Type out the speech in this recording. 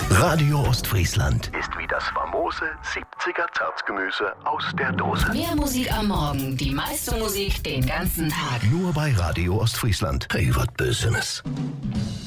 Radio Ostfriesland. Ist wie das famose 70er Zartgemüse aus der Dose. Mehr Musik am Morgen, die meiste Musik den ganzen Tag. Nur bei Radio Ostfriesland. Hey, was Bösenes.